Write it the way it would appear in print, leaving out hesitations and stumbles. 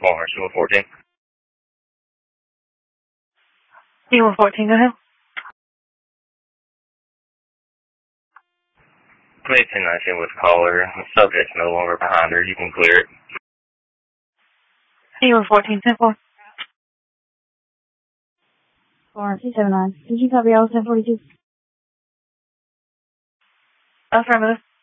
Walmart, 214. 214, go ahead. Please 1019 with caller. The subject's no longer behind her. You can clear it. 214, 10-4. 279. Did you copy all 1042? Affirmative.